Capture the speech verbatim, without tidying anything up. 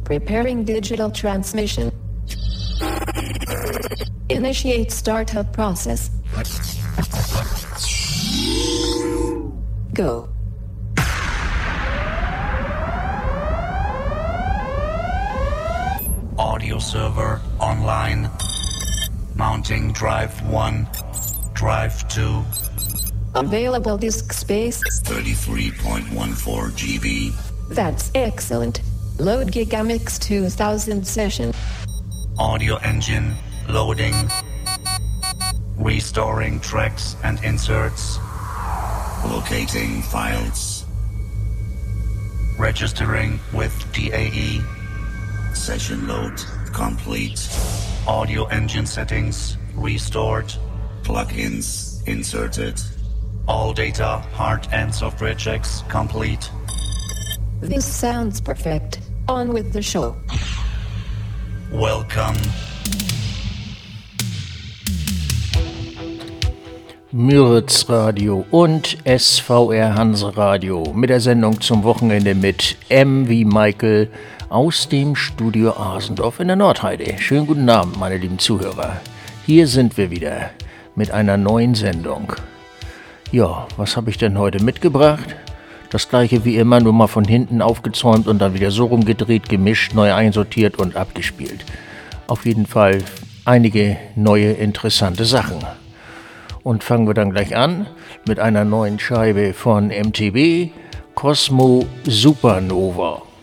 Preparing digital transmission. Initiate startup process. Go. Audio server online. Mounting drive one, drive two. Available disk space thirty-three point one four gigabytes. That's excellent. Load Gigamix two thousand session. Audio engine loading. Restoring tracks and inserts. Locating files. Registering with D A E. Session load complete. Audio engine settings restored. Plugins inserted. All data, hard and software checks complete. This sounds perfect. On with the show. Welcome. Müritz Radio und S V R Hanse Radio mit der Sendung zum Wochenende mit M wie Michael aus dem Studio Asendorf in der Nordheide. Schönen guten Abend, meine lieben Zuhörer. Hier sind wir wieder mit einer neuen Sendung. Ja, was habe ich denn heute mitgebracht? Das gleiche wie immer, nur mal von hinten aufgezäumt und dann wieder so rumgedreht, gemischt, neu einsortiert und abgespielt. Auf jeden Fall einige neue interessante Sachen. Und fangen wir dann gleich an mit einer neuen Scheibe von M T B, Cosmo Supernova.